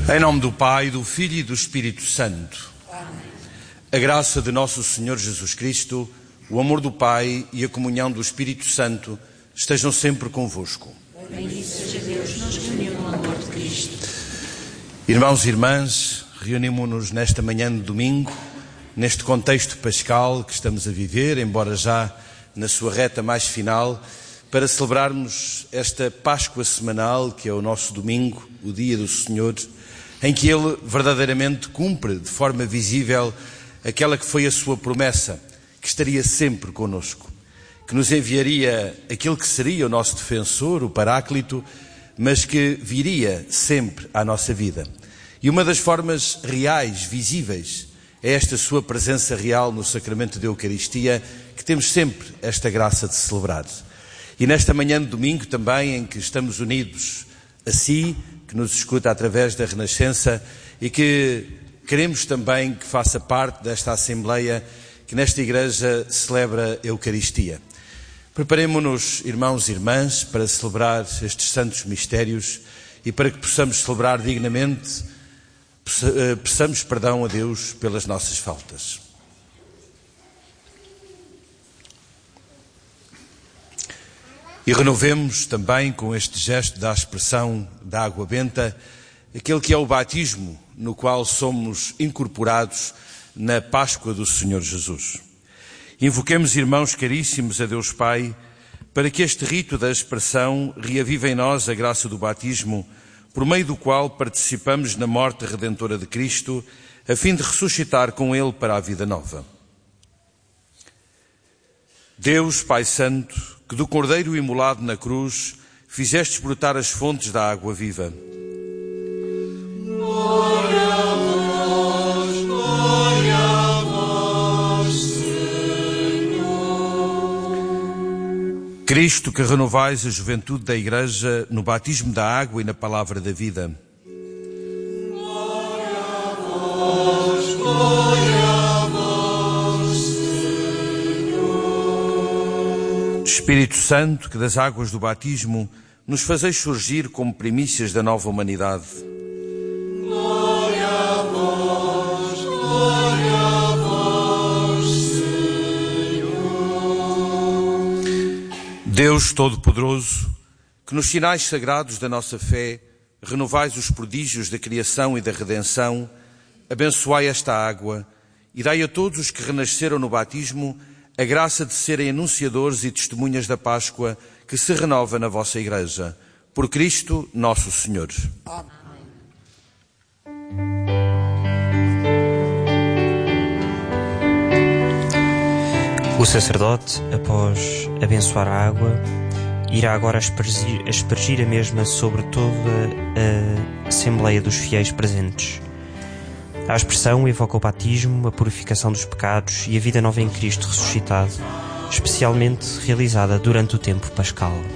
Em nome do Pai, do Filho e do Espírito Santo. Amém. A graça de nosso Senhor Jesus Cristo, o amor do Pai e a comunhão do Espírito Santo estejam sempre convosco. Bendito seja Deus, nos reuniu no amor de Cristo. Irmãos e irmãs, reunimos-nos nesta manhã de domingo, neste contexto pascal que estamos a viver, embora já na sua reta mais final, para celebrarmos esta Páscoa semanal, que é o nosso domingo, o dia do Senhor, em que Ele verdadeiramente cumpre de forma visível aquela que foi a sua promessa, que estaria sempre conosco, que nos enviaria aquele que seria o nosso defensor, o Paráclito, mas que viria sempre à nossa vida. E uma das formas reais, visíveis, é esta sua presença real no sacramento da Eucaristia, que temos sempre esta graça de celebrar. E nesta manhã de domingo também, em que estamos unidos a si, que nos escuta através da Renascença e que queremos também que faça parte desta Assembleia que nesta Igreja celebra a Eucaristia. Preparemo-nos, irmãos e irmãs, para celebrar estes santos mistérios e para que possamos celebrar dignamente, peçamos perdão a Deus pelas nossas faltas. E renovemos também com este gesto da aspersão da água benta, aquele que é o batismo no qual somos incorporados na Páscoa do Senhor Jesus. Invoquemos, irmãos caríssimos, a Deus Pai, para que este rito da aspersão reavive em nós a graça do batismo, por meio do qual participamos na morte redentora de Cristo, a fim de ressuscitar com Ele para a vida nova. Deus, Pai Santo, que do Cordeiro imolado na cruz fizestes brotar as fontes da água viva. Glória a vós, Senhor. Cristo, que renovais a juventude da Igreja no batismo da água e na palavra da vida. Glória a vós, glória a vós, Senhor. Espírito Santo, que das águas do batismo nos fazeis surgir como primícias da nova humanidade. Glória a vós, Senhor. Deus Todo-Poderoso, que nos sinais sagrados da nossa fé renovais os prodígios da criação e da redenção, abençoai esta água e dai a todos os que renasceram no batismo a graça de serem anunciadores e testemunhas da Páscoa que se renova na vossa Igreja. Por Cristo, nosso Senhor. Amém. O sacerdote, após abençoar a água, irá agora aspergir a mesma sobre toda a Assembleia dos fiéis presentes. A aspersão evoca o batismo, a purificação dos pecados e a vida nova em Cristo ressuscitado, especialmente realizada durante o tempo pascal.